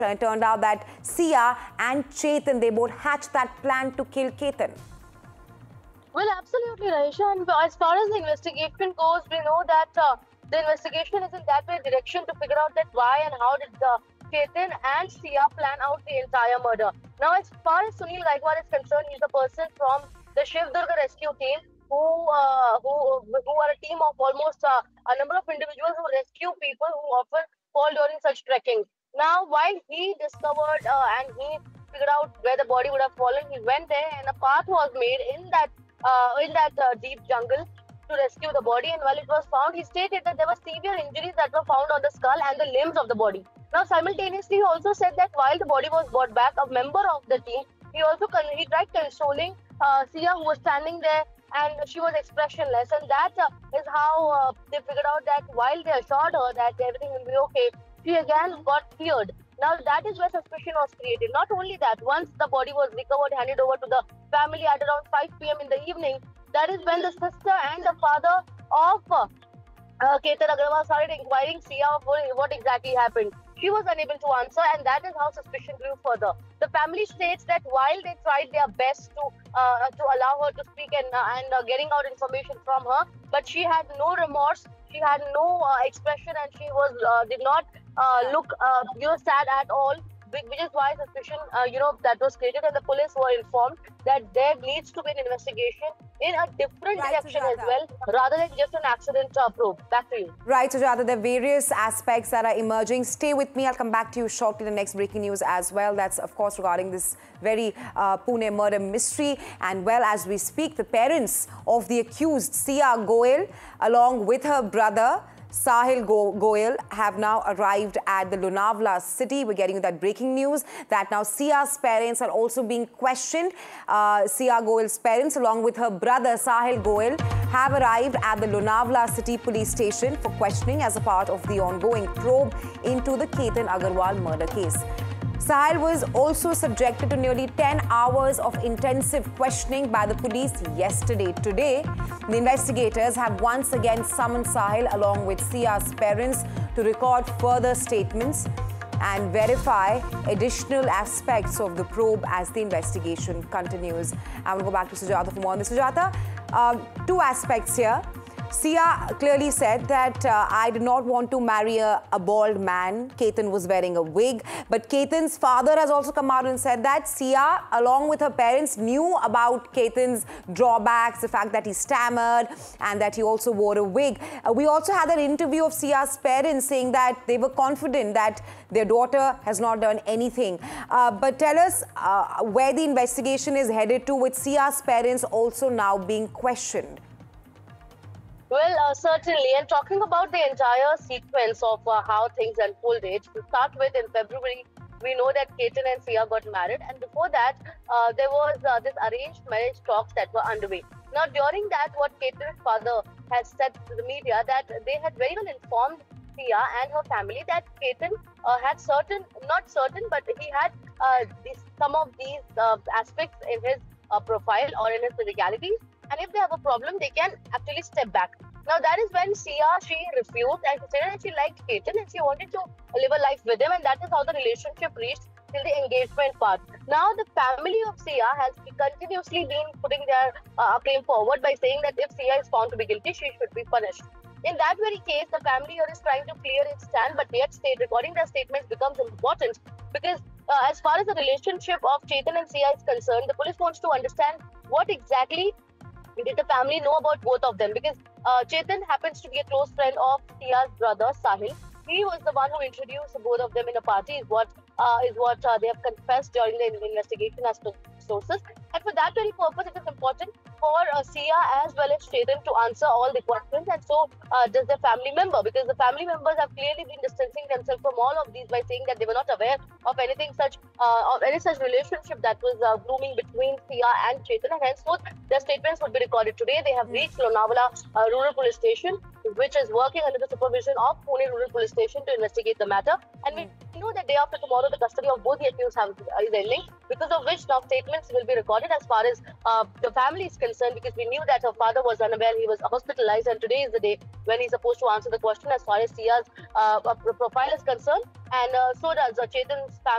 It turned out that Sia and Chetan, they both hatched that plan to kill Ketan. Well, absolutely, Raisha. And as far as the investigation goes, we know that the investigation is in that way direction to figure out that why and how did Ketan and Sia plan out the entire murder. Now, as far as Sunil Gaikwad is concerned, he's a person from the Shiv Durga rescue team who are a team of almost a number of individuals who rescue people who often fall during such trekking. Now, while he discovered and he figured out where the body would have fallen, he went there and a path was made in that deep jungle to rescue the body. And while it was found, he stated that there were severe injuries that were found on the skull and the limbs of the body. Now, simultaneously, he also said that while the body was brought back, a member of the team, he tried consoling Sia, who was standing there, and she was expressionless. And that is how they figured out that while they assured her that everything will be okay, she again got feared. Now, that is where suspicion was created. Not only that, once the body was recovered, handed over to the family at around 5 p.m. in the evening, that is when the sister and the father of Ketan Agarwal started inquiring Sia of what exactly happened. She was unable to answer, and that is how suspicion grew further. The family states that while they tried their best to allow her to speak and getting out information from her, but she had no remorse, she had no expression, and she was did not look sad at all, which is why suspicion that was created, and the police were informed that there needs to be an investigation in a different direction as well, rather than just an accident probe. Back to you. Right, Sujata, there are various aspects that are emerging. Stay with me. I'll come back to you shortly. The next breaking news as well. That's, of course, regarding this very Pune murder mystery. And, well, as we speak, the parents of the accused, Sia Goel, along with her brother, Sahil Goel, have now arrived at the Lonavala city. We're getting that breaking news that now Sia's parents are also being questioned. Sia Goel's parents, along with her brother Sahil Goel, have arrived at the Lonavala city police station for questioning as a part of the ongoing probe into the Ketan Agarwal murder case. Sahil was also subjected to nearly 10 hours of intensive questioning by the police yesterday. Today, the investigators have once again summoned Sahil along with Sia's parents to record further statements and verify additional aspects of the probe as the investigation continues. I will go back to Sujata for more on this. Sujata, two aspects here. Sia clearly said that I did not want to marry a bald man. Ketan was wearing a wig. But Ketan's father has also come out and said that Sia, along with her parents, knew about Ketan's drawbacks, the fact that he stammered and that he also wore a wig. We also had an interview of Sia's parents saying that they were confident that their daughter has not done anything. But tell us where the investigation is headed to, with Sia's parents also now being questioned. Well, certainly. And talking about the entire sequence of how things unfolded, to start with, in February, we know that Ketan and Sia got married. And before that, there was this arranged marriage talks that were underway. Now, during that, what Ketan's father has said to the media, that they had very well informed Sia and her family that Ketan had but he had some of these aspects in his profile or in his physicality. And if they have a problem, they can actually step back. Now, that is when Sia, she refused, and she said that she liked Ketan and she wanted to live a life with him, and that is how the relationship reached till the engagement part. Now, the family of Sia has continuously been putting their claim forward by saying that if Sia is found to be guilty, she should be punished. In that very case, the family here is trying to clear its stand, but yet recording their statements becomes important because as far as the relationship of Chetan and Sia is concerned, the police wants to understand what exactly did the family know about both of them, because Chetan happens to be a close friend of Sia's brother Sahil. He was the one who introduced both of them in a party, is what they have confessed during the investigation as per sources. And for that very purpose, it is important for Sia as well as Chetan to answer all the questions, and so does the family member, because the family members have clearly been distancing themselves from all of these by saying that they were not aware of anything such, of any such relationship that was blooming between Sia and Chetan, and henceforth their statements would be recorded today. They have reached Lonavala Rural Police Station, which is working under the supervision of Pune Rural Police Station to investigate the matter. And know that day after tomorrow, the custody of both the accused is ending, because of which now statements will be recorded as far as the family is concerned, because we knew that her father was unaware, he was hospitalized, and today is the day when he's supposed to answer the question as far as Sia's profile is concerned. And so does Chetan's family.